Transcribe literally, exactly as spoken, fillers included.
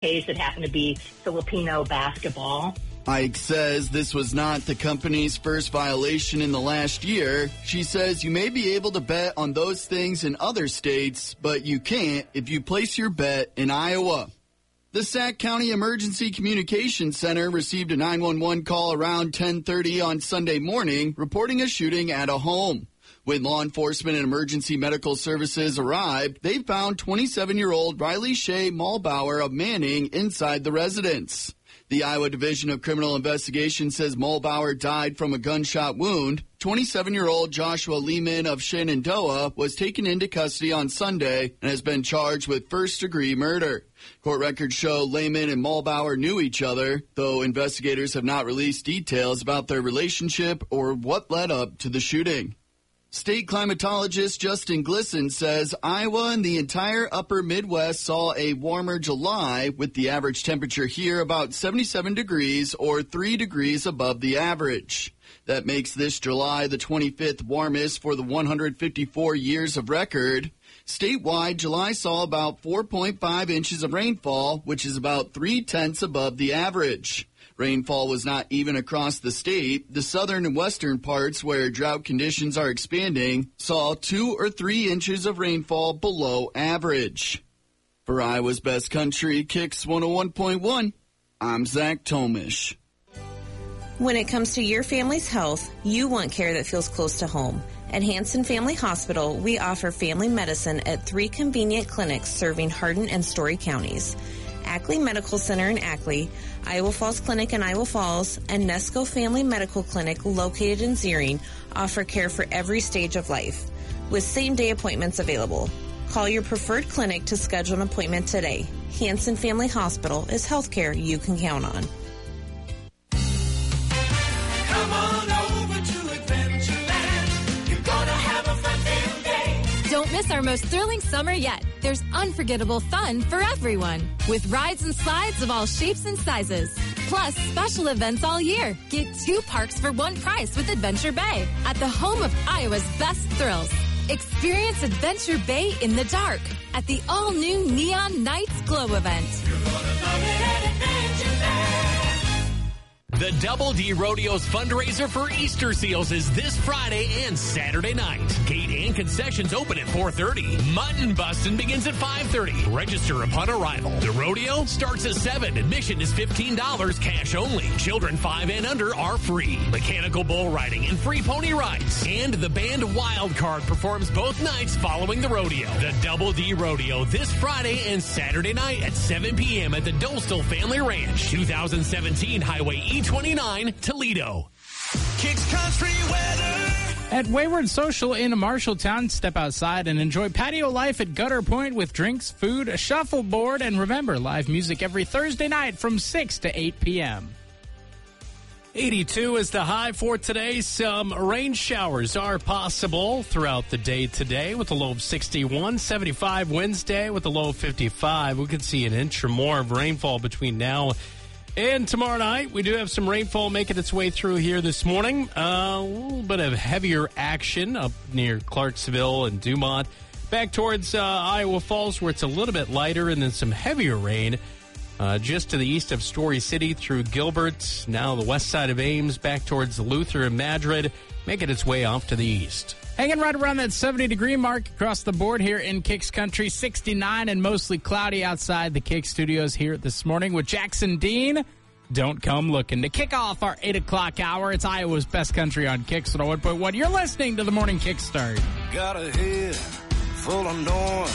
case, it happened to be Filipino basketball. Ike says this was not the company's first violation in the last year. She says you may be able to bet on those things in other states, but you can't if you place your bet in Iowa. The Sac County Emergency Communications Center received a nine one one call around ten thirty on Sunday morning reporting a shooting at a home. When law enforcement and emergency medical services arrived, they found twenty-seven-year-old Riley Shea Mulbauer of Manning inside the residence. The Iowa Division of Criminal Investigation says Mulbauer died from a gunshot wound. twenty-seven-year-old Joshua Lehman of Shenandoah was taken into custody on Sunday and has been charged with first-degree murder. Court records show Lehman and Mulbauer knew each other, though investigators have not released details about their relationship or what led up to the shooting. State climatologist Justin Glisson says Iowa and the entire upper Midwest saw a warmer July, with the average temperature here about seventy-seven degrees or three degrees above the average. That makes this July the twenty-fifth warmest for the one hundred fifty-four years of record. Statewide, July saw about four point five inches of rainfall, which is about three-tenths above the average. Rainfall was not even across the state. The southern and western parts, where drought conditions are expanding, saw two or three inches of rainfall below average. For Iowa's Best Country, Kicks one oh one point one, I'm Zach Tomish. When it comes to your family's health, you want care that feels close to home. At Hanson Family Hospital, we offer family medicine at three convenient clinics serving Hardin and Story counties. Ackley Medical Center in Ackley, Iowa Falls Clinic in Iowa Falls, and Nesco Family Medical Clinic located in Zering offer care for every stage of life, with same-day appointments available. Call your preferred clinic to schedule an appointment today. Hanson Family Hospital is healthcare you can count on. Come on over to Adventureland. You're gonna have a fun-filled day. Don't miss our most thrilling summer yet. There's unforgettable fun for everyone, with rides and slides of all shapes and sizes. Plus, special events all year. Get two parks for one price with Adventure Bay at the home of Iowa's best thrills. Experience Adventure Bay in the dark at the all-new Neon Nights Glow event. You're gonna love it at Adventureland. The Double D Rodeo's fundraiser for Easter seals is this Friday and Saturday night. Gate and concessions open at four thirty. Mutton busting begins at five thirty. Register upon arrival. The rodeo starts at seven. Admission is fifteen dollars, cash only. Children five and under are free. Mechanical bull riding and free pony rides. And the band Wildcard performs both nights following the rodeo. The Double D Rodeo this Friday and Saturday night at seven p.m. at the Dostal Family Ranch, two thousand seventeen Highway E twenty-nine, Toledo. Kicks Country weather. At Wayward Social in Marshalltown, step outside and enjoy patio life at Gutter Point with drinks, food, a shuffleboard, and remember, live music every Thursday night from six to eight p.m. eighty-two is the high for today. Some rain showers are possible throughout the day today with a low of sixty-one. seventy-five Wednesday with a low of fifty-five. We could see an inch or more of rainfall between now and tomorrow night. We do have some rainfall making its way through here this morning. Uh, a little bit of heavier action up near Clarksville and Dumont. Back towards uh, Iowa Falls, where it's a little bit lighter, and then some heavier rain uh, just to the east of Story City through Gilbert. Now the west side of Ames, back towards Luther and Madrid, making its way off to the east. Hanging right around that seventy-degree mark across the board here in Kicks Country. sixty-nine and mostly cloudy outside the Kicks studios here this morning with Jackson Dean. Don't come looking. To kick off our eight o'clock hour, it's Iowa's Best Country on Kicks one oh one point one. You're listening to the Morning Kickstart. Got a head full of noise.